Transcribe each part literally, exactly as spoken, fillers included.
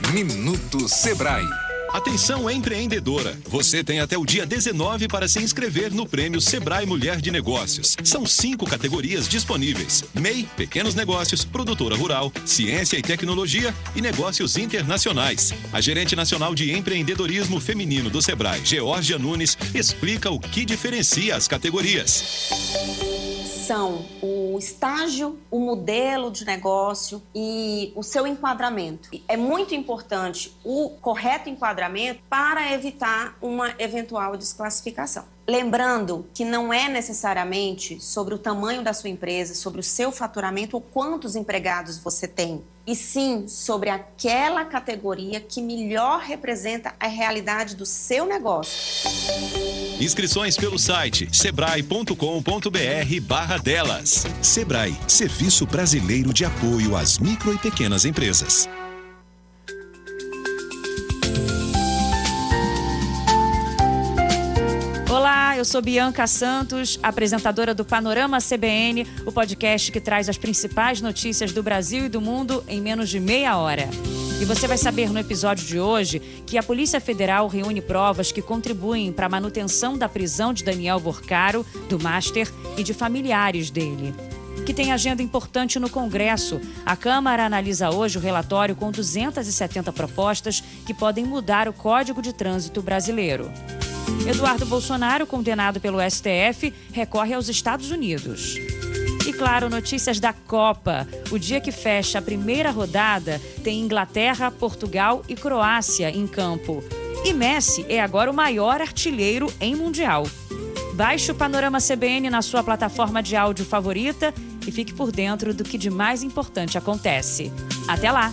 Minuto Sebrae. Atenção empreendedora, você tem até o dia dezenove para se inscrever no Prêmio Sebrae Mulher de Negócios. São cinco categorias disponíveis: M E I, Pequenos Negócios, Produtora Rural, Ciência e Tecnologia e Negócios Internacionais. A gerente nacional de empreendedorismo feminino do Sebrae, Georgia Nunes, explica o que diferencia as categorias. São o estágio, o modelo de negócio e o seu enquadramento. É muito importante o correto enquadramento para evitar uma eventual desclassificação. Lembrando que não é necessariamente sobre o tamanho da sua empresa, sobre o seu faturamento ou quantos empregados você tem, e sim sobre aquela categoria que melhor representa a realidade do seu negócio. Inscrições pelo site sebrae ponto com ponto br barra delas. Sebrae, Serviço Brasileiro de Apoio às Micro e Pequenas Empresas. Olá, eu sou Bianca Santos, apresentadora do Panorama C B N, o podcast que traz as principais notícias do Brasil e do mundo em menos de meia hora. E você vai saber no episódio de hoje que a Polícia Federal reúne provas que contribuem para a manutenção da prisão de Daniel Vorcaro, do Master, e de familiares dele. Que tem agenda importante no Congresso. A Câmara analisa hoje o relatório com duzentas e setenta propostas que podem mudar o Código de Trânsito brasileiro. Eduardo Bolsonaro, condenado pelo S T F, recorre aos Estados Unidos. E claro, notícias da Copa. O dia que fecha a primeira rodada tem Inglaterra, Portugal e Croácia em campo. E Messi é agora o maior artilheiro em Mundial. Baixe o Panorama C B N na sua plataforma de áudio favorita e fique por dentro do que de mais importante acontece. Até lá!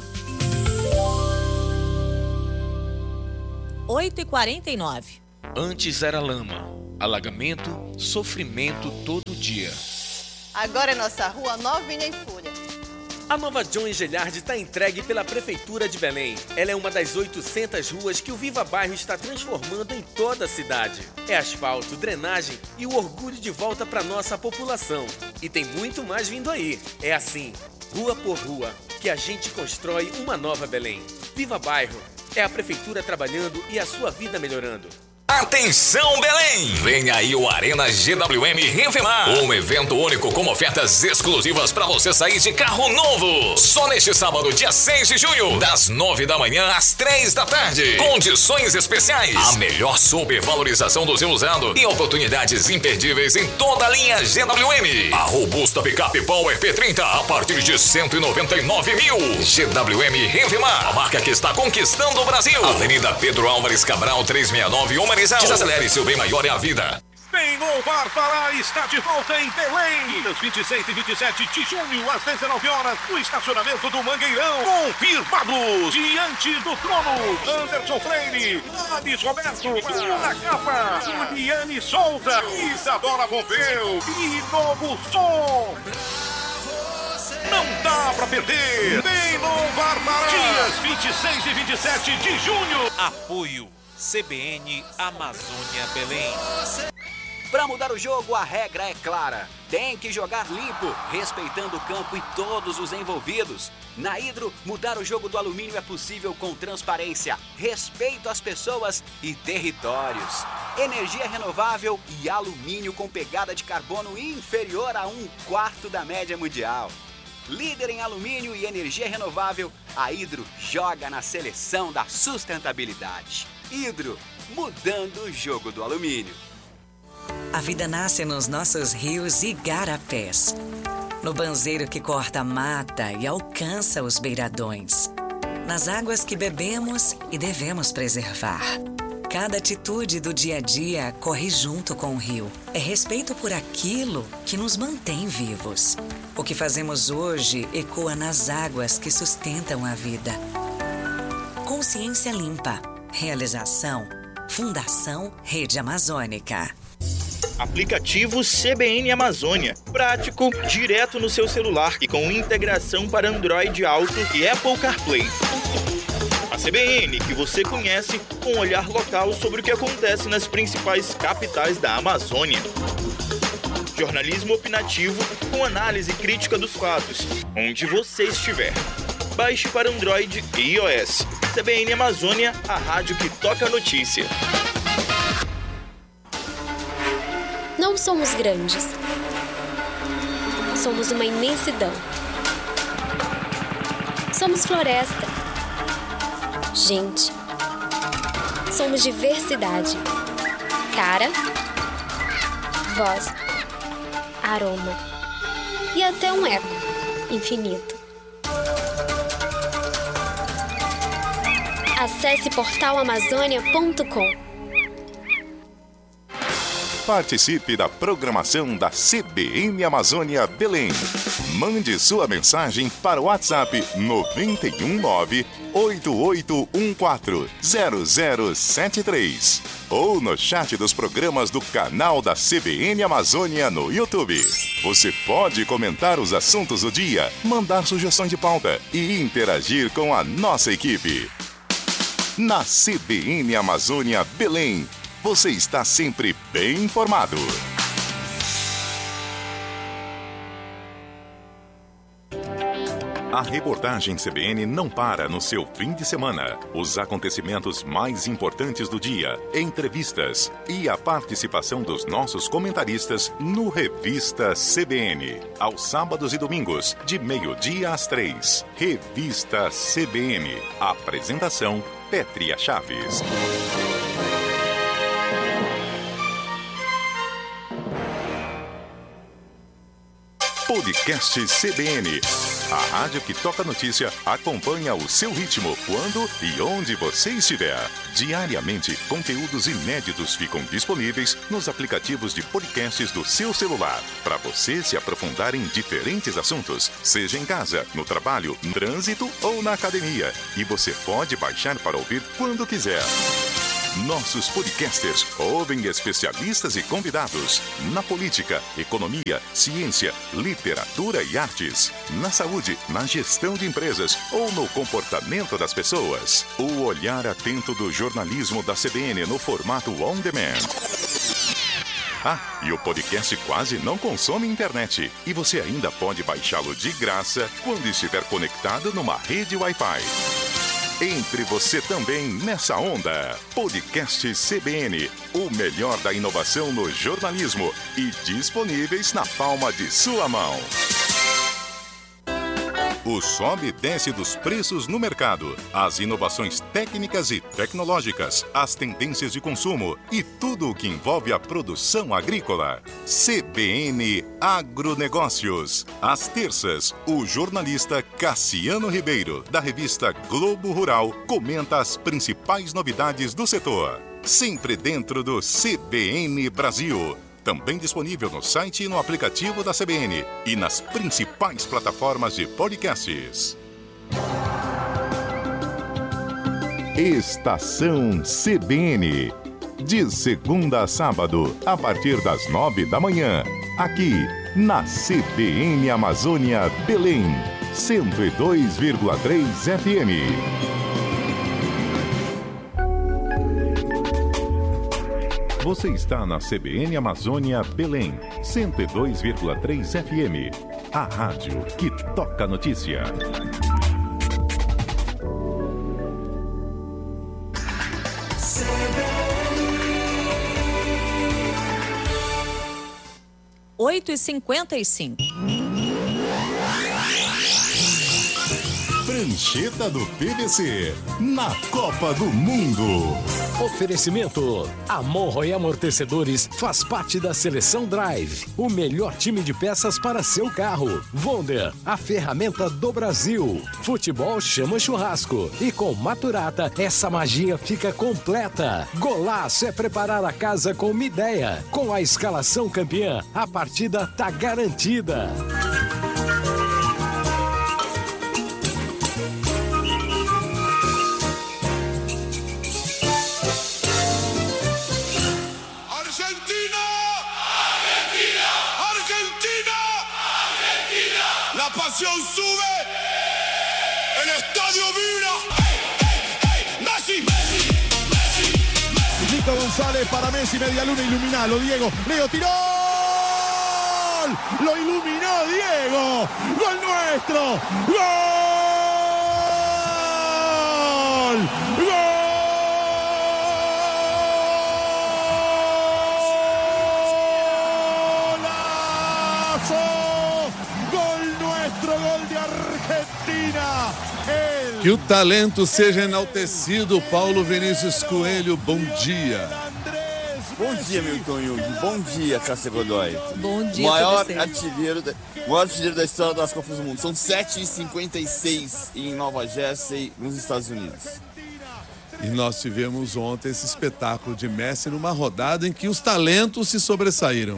oito e quarenta e nove. Antes era lama, alagamento, sofrimento todo dia. Agora é nossa rua novinha em folha. A nova John Engelhard está entregue pela Prefeitura de Belém. Ela é uma das oitocentas ruas que o Viva Bairro está transformando em toda a cidade. É asfalto, drenagem e o orgulho de volta para nossa população. E tem muito mais vindo aí. É assim, rua por rua, que a gente constrói uma nova Belém. Viva Bairro, é a Prefeitura trabalhando e a sua vida melhorando. Atenção, Belém! Vem aí o Arena G W M Revemar, um evento único com ofertas exclusivas para você sair de carro novo. Só neste sábado, dia seis de junho, das nove da manhã às três da tarde. Condições especiais, a melhor supervalorização do seu usado e oportunidades imperdíveis em toda a linha G W M. A robusta picape Power P trinta a partir de cento e noventa e nove mil. G W M Revemar, a marca que está conquistando o Brasil. Avenida Pedro Álvares Cabral, trezentos e sessenta e nove, Humanismo. Desacelere, seu bem maior é a vida. Bem Bar Pará está de volta em Belém. Dias vinte e seis e vinte e sete de junho, às dezenove horas, no estacionamento do Mangueirão. Confirmados, diante do trono, Anderson Freire, Ades Roberto, na capa, Juliane Souza, Isadora Pompeu e Novo Som. Não dá pra perder. Bem Bar Pará, dias vinte e seis e vinte e sete de junho. Apoio C B N Amazônia Belém. Para mudar o jogo, a regra é clara. Tem que jogar limpo, respeitando o campo e todos os envolvidos. Na Hidro, mudar o jogo do alumínio é possível com transparência, respeito às pessoas e territórios. Energia renovável e alumínio com pegada de carbono inferior a um quarto da média mundial. Líder em alumínio e energia renovável, a Hidro joga na seleção da sustentabilidade. Hidro, mudando o jogo do alumínio. A vida nasce nos nossos rios e igarapés. No banzeiro que corta a mata e alcança os beiradões. Nas águas que bebemos e devemos preservar. Cada atitude do dia a dia corre junto com o rio. É respeito por aquilo que nos mantém vivos. O que fazemos hoje ecoa nas águas que sustentam a vida. Consciência limpa. Realização, Fundação Rede Amazônica. Aplicativo C B N Amazônia. Prático, direto no seu celular e com integração para Android Auto e Apple CarPlay. A C B N que você conhece com um olhar local sobre o que acontece nas principais capitais da Amazônia. Jornalismo opinativo com análise crítica dos fatos, onde você estiver. Baixe para Android e iOS. C B N Amazônia, a rádio que toca a notícia. Não somos grandes. Somos uma imensidão. Somos floresta. Gente. Somos diversidade. Cara, voz, aroma e até um eco infinito. Acesse portal amazônia ponto com. Participe da programação da C B N Amazônia Belém. Mande sua mensagem para o WhatsApp nove um nove, oito oito um quatro, zero zero sete três ou no chat dos programas do canal da C B N Amazônia no YouTube. Você pode comentar os assuntos do dia, mandar sugestões de pauta e interagir com a nossa equipe. Na C B N Amazônia Belém, você está sempre bem informado. A reportagem C B N não para no seu fim de semana. Os acontecimentos mais importantes do dia, entrevistas e a participação dos nossos comentaristas no Revista C B N. Aos sábados e domingos, de meio-dia às três. Revista C B N. Apresentação, Pétria Chaves. Podcast C B N. A rádio que toca notícia acompanha o seu ritmo quando e onde você estiver. Diariamente, conteúdos inéditos ficam disponíveis nos aplicativos de podcasts do seu celular, para você se aprofundar em diferentes assuntos, seja em casa, no trabalho, no trânsito ou na academia. E você pode baixar para ouvir quando quiser. Nossos podcasters ouvem especialistas e convidados na política, economia, ciência, literatura e artes, na saúde, na gestão de empresas ou no comportamento das pessoas. O olhar atento do jornalismo da C B N no formato on demand. Ah, e o podcast quase não consome internet. E você ainda pode baixá-lo de graça quando estiver conectado numa rede Wi-Fi. Entre você também nessa onda. Podcast C B N, o melhor da inovação no jornalismo e disponíveis na palma de sua mão. O sobe e desce dos preços no mercado, as inovações técnicas e tecnológicas, as tendências de consumo e tudo o que envolve a produção agrícola. C B N Agronegócios. Às terças, o jornalista Cassiano Ribeiro, da revista Globo Rural, comenta as principais novidades do setor. Sempre dentro do C B N Brasil. Também disponível no site e no aplicativo da C B N e nas principais plataformas de podcasts. Estação C B N. De segunda a sábado, a partir das nove da manhã. Aqui, na C B N Amazônia Belém. cento e dois vírgula três F M. Você está na C B N Amazônia Belém, cento e dois vírgula três F M. A rádio que toca notícia. oito e cinquenta e cinco. Prancheta do P V C, na Copa do Mundo. Oferecimento: Amorro e Amortecedores faz parte da Seleção Drive, o melhor time de peças para seu carro. Wonder, a ferramenta do Brasil. Futebol chama churrasco. E com Maturata, essa magia fica completa. Golaço é preparar a casa com uma ideia. Com a escalação campeã, a partida tá garantida. Sube, el estadio vibra. Hey, hey, hey. Messi, Messi, Messi, Messi. Nico González para Messi, media luna, iluminalo, Diego. Leo tiró. Lo iluminó Diego. Gol nuestro. Gol. Que o talento seja enaltecido. Paulo Vinícius Coelho, bom dia. Bom dia, Milton Jung. Bom dia, Cássia Godoy. Bom dia, o maior artilheiro, da, o maior artilheiro da história das Copas do Mundo. São sete e cinquenta e seis em Nova Jersey, nos Estados Unidos. E nós tivemos ontem esse espetáculo de Messi numa rodada em que os talentos se sobressaíram.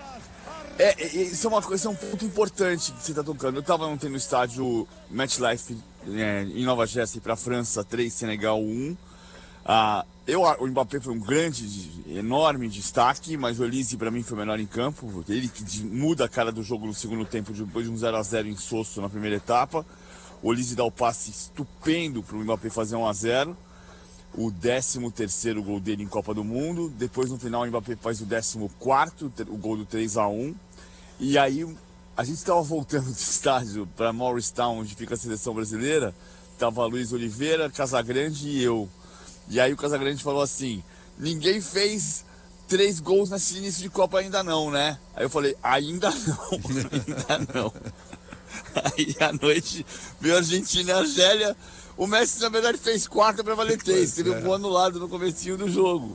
É, isso é uma coisa, é um ponto importante que você está tocando. Eu estava ontem no estádio MetLife é, em Nova Jersey para a França, três, Senegal um. Ah, eu, o Mbappé foi um grande, enorme destaque, mas o Olise para mim foi o melhor em campo. Ele que muda a cara do jogo no segundo tempo, depois de um zero a zero em Sosso na primeira etapa. O Olise dá o passe estupendo para o Mbappé fazer um a zero. O décimo terceiro gol dele em Copa do Mundo. Depois no final o Mbappé faz o décimo quarto, o gol do três a um. E aí a gente estava voltando do estádio para Morristown, onde fica a seleção brasileira. Tava Luiz Oliveira, Casagrande e eu. E aí o Casagrande falou assim: ninguém fez três gols nesse início de Copa ainda não, né? Aí eu falei: ainda não, ainda não. Aí à noite veio a Argentina e a Argélia. O Messi, na verdade, fez quarta para valer três. Teve um gol anulado no comecinho do jogo.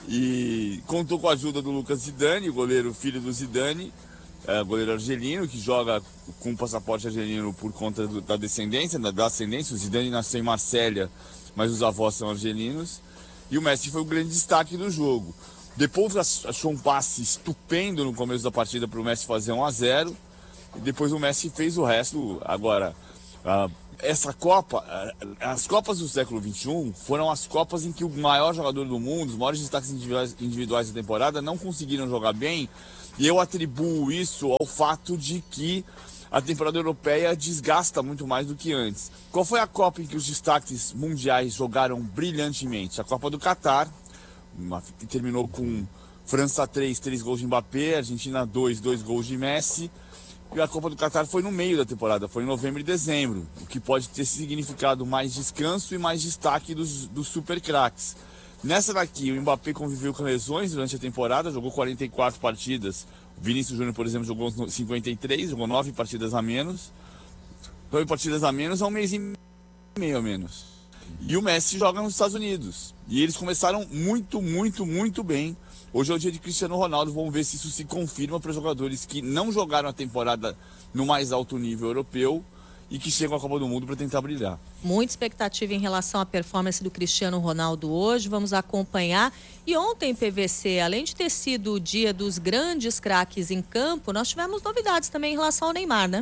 E contou com a ajuda do Lucas Zidane, goleiro filho do Zidane, é, goleiro argelino, que joga com passaporte argelino por conta do, da descendência, da, da ascendência. O Zidane nasceu em Marsella, mas os avós são argelinos. E o Messi foi o grande destaque do jogo. Depois achou um passe estupendo no começo da partida para o Messi fazer um a zero. E depois o Messi fez o resto. Agora, a, essa Copa, as Copas do século vinte e um foram as Copas em que o maior jogador do mundo, os maiores destaques individuais, individuais da temporada, não conseguiram jogar bem. E eu atribuo isso ao fato de que a temporada europeia desgasta muito mais do que antes. Qual foi a Copa em que os destaques mundiais jogaram brilhantemente? A Copa do Catar, uma, que terminou com França três, três gols de Mbappé, Argentina dois, dois gols de Messi. E a Copa do Catar foi no meio da temporada, foi em novembro e dezembro, o que pode ter significado mais descanso e mais destaque dos, dos super craques. Nessa daqui, o Mbappé conviveu com lesões durante a temporada, jogou quarenta e quatro partidas. O Vinícius Júnior, por exemplo, jogou cinquenta e três, jogou nove partidas a menos. nove partidas a menos é um mês e meio a menos. E o Messi joga nos Estados Unidos. E eles começaram muito, muito, muito bem. Hoje é o dia de Cristiano Ronaldo, vamos ver se isso se confirma para jogadores que não jogaram a temporada no mais alto nível europeu e que chegam à Copa do Mundo para tentar brilhar. Muita expectativa em relação à performance do Cristiano Ronaldo hoje, vamos acompanhar. E ontem, P V C, além de ter sido o dia dos grandes craques em campo, nós tivemos novidades também em relação ao Neymar, né?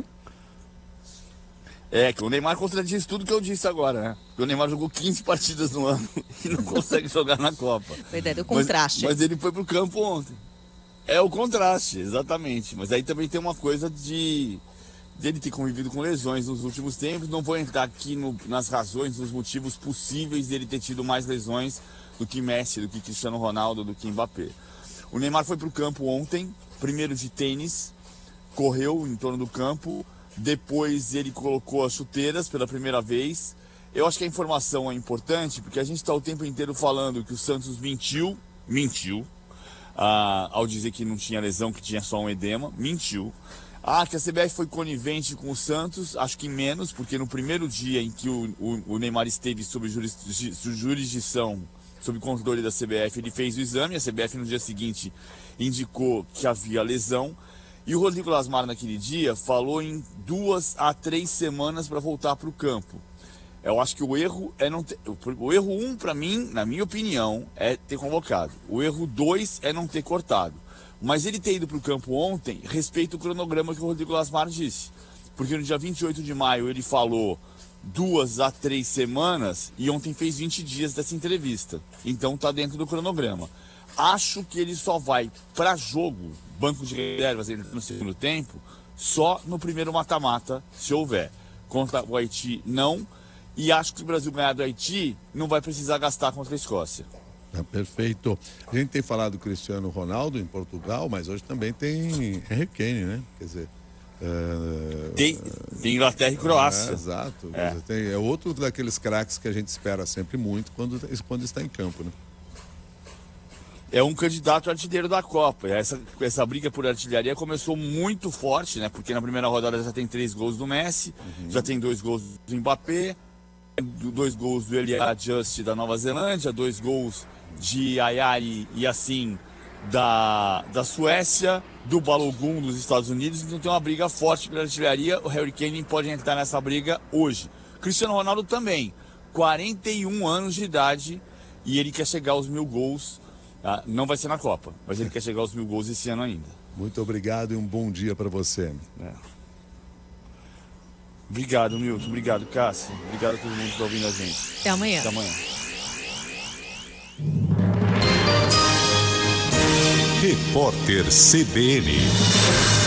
É, que o Neymar contradiz tudo que eu disse agora, né? Porque o Neymar jogou quinze partidas no ano e não consegue jogar na Copa. Foi ideia do contraste. Mas, mas ele foi pro campo ontem. É o contraste, exatamente. Mas aí também tem uma coisa de, de ele ter convivido com lesões nos últimos tempos. Não vou entrar aqui no, nas razões, nos motivos possíveis dele ter tido mais lesões do que Messi, do que Cristiano Ronaldo, do que Mbappé. O Neymar foi pro campo ontem, primeiro de tênis, correu em torno do campo. Depois ele colocou as chuteiras pela primeira vez. Eu acho que a informação é importante, porque a gente está o tempo inteiro falando que o Santos mentiu, mentiu, ah, ao dizer que não tinha lesão, que tinha só um edema, mentiu. Ah, que a C B F foi conivente com o Santos, acho que menos, porque no primeiro dia em que o, o, o Neymar esteve sob jurisdição, sob controle da C B F, ele fez o exame, a C B F no dia seguinte indicou que havia lesão. E o Rodrigo Lasmar, naquele dia, falou em duas a três semanas para voltar para o campo. Eu acho que o erro é não ter... O erro um, para mim, na minha opinião, é ter convocado. O erro dois é não ter cortado. Mas ele ter ido para o campo ontem respeita o cronograma que o Rodrigo Lasmar disse. Porque no dia vinte e oito de maio ele falou duas a três semanas e ontem fez vinte dias dessa entrevista. Então está dentro do cronograma. Acho que ele só vai para jogo, banco de reservas no segundo tempo, só no primeiro mata-mata, se houver. Contra o Haiti, não. E acho que se o Brasil ganhar do Haiti, não vai precisar gastar contra a Escócia. É, perfeito. A gente tem falado do Cristiano Ronaldo em Portugal, mas hoje também tem Harry Kane, né? Quer dizer... É... Tem, tem Inglaterra e Croácia. É, exato. É. Dizer, tem, é outro daqueles craques que a gente espera sempre muito quando, quando está em campo, né? É um candidato artilheiro da Copa. Essa, essa briga por artilharia começou muito forte, né? Porque na primeira rodada já tem três gols do Messi, uhum. já tem dois gols do Mbappé. dois gols do Elia Just da Nova Zelândia, dois gols de Ayari e assim da, da Suécia, do Balogun dos Estados Unidos. Então tem uma briga forte pela artilharia. O Harry Kane pode entrar nessa briga hoje. Cristiano Ronaldo também, quarenta e um anos de idade, e ele quer chegar aos mil gols. Ah, não vai ser na Copa, mas ele quer chegar aos mil gols esse ano ainda. Muito obrigado e um bom dia para você. É. Obrigado, Milton. Obrigado, Cássio. Obrigado a todo mundo que está ouvindo a gente. Até amanhã. Até amanhã. Repórter C B N.